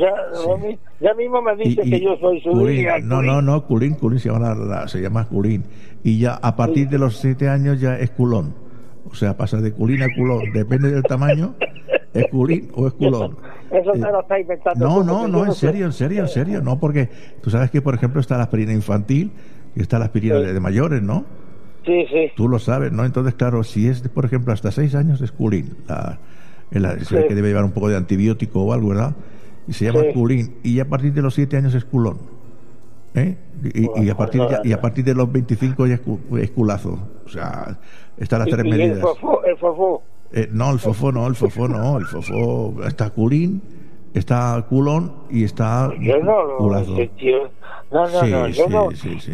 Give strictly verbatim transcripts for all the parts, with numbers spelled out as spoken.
ya, sí. ya mismo me dice y, y que yo soy su Culín, hija. no, no, no, Culín, Culín se llama, la, se llama Culín. Y ya a partir sí. de los siete años ya es culón. O sea, pasa de culín a culón. Depende del tamaño, es culín o es culón. Eso se lo está inventando. No, no, no, en serio, en serio, en serio. No, porque tú sabes que, por ejemplo, está la aspirina infantil y está la aspirina sí. de, de mayores, ¿no? Sí, sí. Tú lo sabes, ¿no? Entonces, claro, si es, por ejemplo, hasta seis años es culín. La, la, sí. que debe llevar un poco de antibiótico o algo, ¿verdad? Y se llama sí. culín. Y a partir de los siete años es culón. ¿Eh? Y, bueno, y, a partir ya, y a partir de los veinticinco ya es, cu, es culazo. O sea, están las tres ¿Y, medidas. ¿Y el fofó? ¿El fofó? Eh, no, el fofó no, el fofó no. El fofó está culín, está culón y está yo no, culazo. No, no, sí, no, yo sí, no. Sí, sí.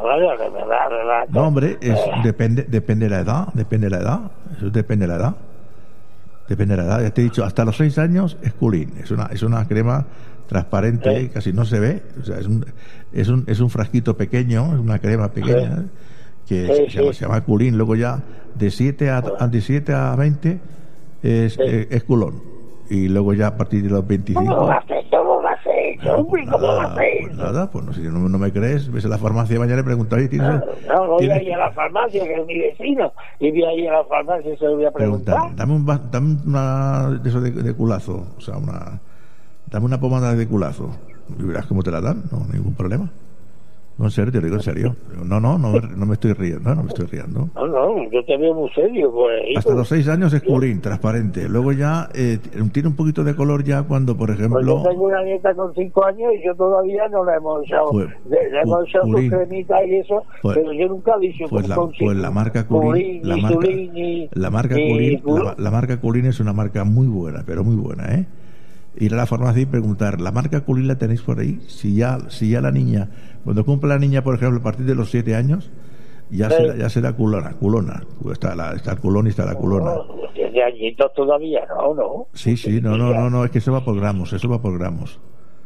No, no, hombre, es, depende, depende de la edad, depende de la edad. Eso depende de la edad. Depende de la edad. Ya te he dicho, hasta los seis años es culín. Es una, es una crema transparente, ¿Eh? casi no se ve. O sea, es un, es un, es un frasquito pequeño, es una crema pequeña. ¿Eh? que sí, se, sí. Llama, se llama culín. Luego ya de siete a, de siete a veinte es, sí. es, es culón. Y luego ya a partir de los veinticinco... ¿Cómo va a ser? ¿Cómo va a ser? No, pues nada, ¿Cómo va a ser? Pues nada, pues no, si no, no me crees, ves a la farmacia mañana y preguntas... ¿tienes, no, no, voy ¿tienes? a ir a la farmacia, que es mi vecino, y voy a ir a la farmacia y se lo voy a preguntar. preguntar dame, un, dame una de eso de, de culazo, o sea, una... Dame una pomada de culazo. Y verás cómo te la dan, no, ningún problema. No, en serio, te lo digo en serio. No, no, no, no me estoy riendo, no me estoy riendo. No, no, yo te veo muy serio. Pues, hasta los seis años es culín, transparente. Luego ya eh, tiene un poquito de color ya cuando, por ejemplo... Pues yo tengo una nieta con cinco años y yo todavía no la hemos echado. Pues, le, le hemos echado su cremita y eso, pues, pero yo nunca he dicho... Pues, la, pues la marca Culín... La marca, ni, la, marca ni, Culín la, la marca Culín es una marca muy buena, pero muy buena, ¿eh? Ir a la farmacia y preguntar, ¿la marca Culín la tenéis por ahí? Si ya, si ya la niña, cuando cumple la niña, por ejemplo, a partir de los siete años, ya, sí. será, ya será culona, culona. Está, la, está el culón y está la culona. No, tiene añitos todavía, ¿no? no. Sí, sí, no, no, no, no, es que eso va por gramos, eso va por gramos.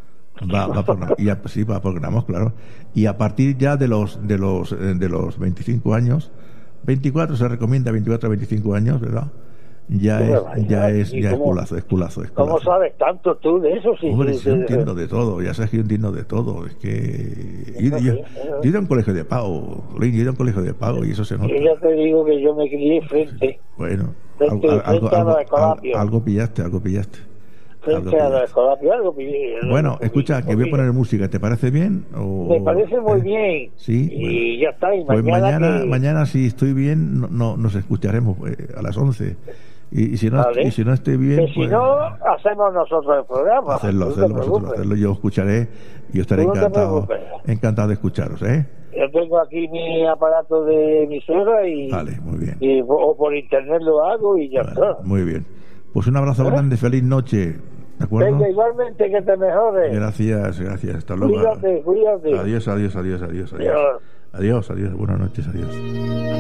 Va, va por gramos. Y a, sí, va por gramos, claro. Y a partir ya de los, de los, de los veinticinco años, veinticuatro se recomienda, veinticuatro a veinticinco años, ¿verdad? Ya es, ya es, ya es culazo, es culazo, es culazo. ¿Cómo sabes tanto tú de eso? Si Hombre, tú, yo entiendo de todo, ya sabes que yo entiendo de todo. Es que yo, yo, yo he ido a un colegio de pago, yo he ido a un colegio de pago y eso se nota. Yo ya te digo que yo me crié frente. Bueno, frente, algo, frente algo, a algo, algo pillaste, algo pillaste. Frente a la Escolapio, algo pillé. Bueno, escucha, que voy a poner música, ¿te parece bien? O... Me parece muy eh, bien. Sí. Y bueno. ya está. Y pues mañana, mañana, que... mañana, si estoy bien, no, no nos escucharemos eh, a las once. Y, y, si no, vale. y si no estoy bien, que pues, si no, hacemos nosotros el programa. Hacerlo, hacerlo, vosotros, hacerlo. Yo escucharé y yo estaré encantado, encantado de escucharos, ¿eh? Yo tengo aquí mi aparato de emisora y, vale, muy bien. y o por internet lo hago y ya vale, está. Muy bien. Pues un abrazo ¿Eh? grande, feliz noche. ¿De acuerdo? Venga, igualmente, que te mejores. Gracias, gracias. Hasta luego. Cuídate, cuídate. Adiós, adiós, adiós, adiós. Adiós, adiós, adiós. Buenas noches, adiós.